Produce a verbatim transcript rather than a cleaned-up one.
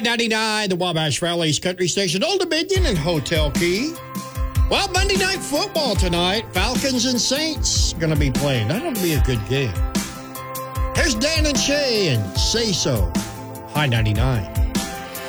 ninety-nine, the Wabash Valley's country station, Old Dominion and Hotel Key. Well, Monday Night Football tonight. Falcons and Saints going to be playing. That'll be a good game. Here's Dan and Shay and Say So. High ninety-nine.